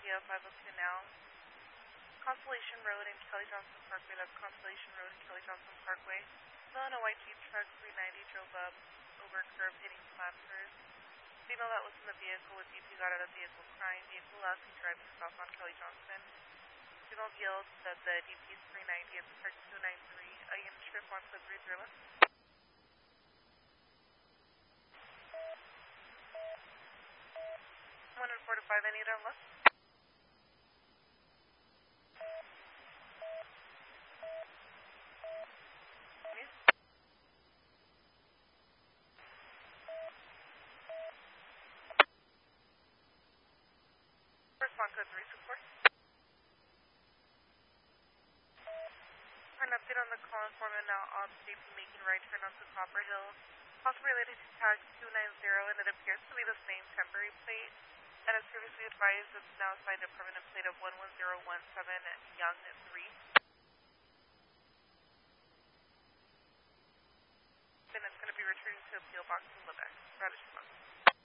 PO 502 now. Constellation Road and Kelly Johnson Parkway, that's Constellation Road and Kelly Johnson Parkway. Still in a white Jeep truck, 390 drove up over curb hitting planters. Female that was in the vehicle with DP got out of the vehicle crying. Vehicle last seen driving south on Kelly Johnson. Female yelled that the DP is 390 and park 293. Unit trip 123 left. 104 to 5, any down left? Respond code 3 support. An update on the call informant now on safety making right turn onto Copper Hill. Possibly related to tag 290 and it appears to be the same temporary plate. And as previously advised, it's now assigned a permanent plate of 11017 Young 3. Then it's going to be returning to a PO box in Lebec. Radish